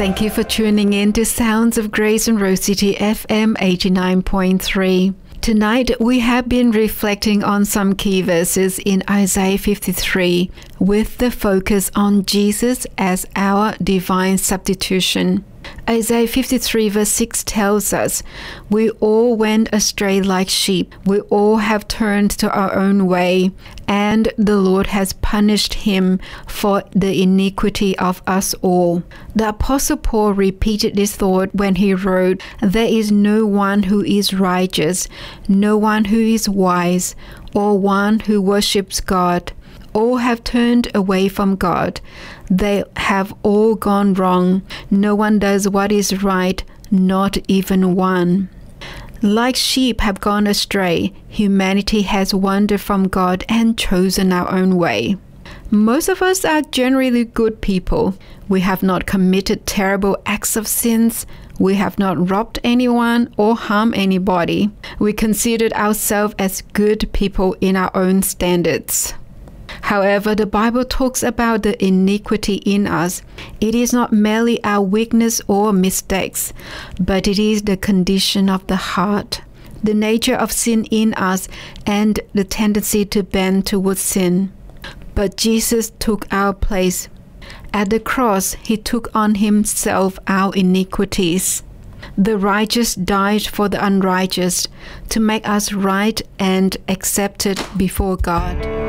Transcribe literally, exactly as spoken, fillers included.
Thank you for tuning in to Sounds of Grace on Rose City F M eighty-nine point three. Tonight we have been reflecting on some key verses in Isaiah fifty-three with the focus on Jesus as our divine substitution. Isaiah fifty-three verse six tells us, "We all went astray like sheep. We all have turned to our own way, and the Lord has punished him for the iniquity of us all." The Apostle Paul repeated this thought when he wrote, "There is no one who is righteous, no one who is wise, or one who worships God. All have turned away from God. They have all gone wrong. No one does what is right, not even one." Like sheep have gone astray, humanity has wandered from God and chosen our own way. Most of us are generally good people. We have not committed terrible acts of sins. We have not robbed anyone or harmed anybody. We considered ourselves as good people in our own standards. However, the Bible talks about the iniquity in us. It is not merely our weakness or mistakes, but it is the condition of the heart, the nature of sin in us, and the tendency to bend towards sin. But Jesus took our place. At the cross, he took on himself our iniquities. The righteous died for the unrighteous to make us right and accepted before God.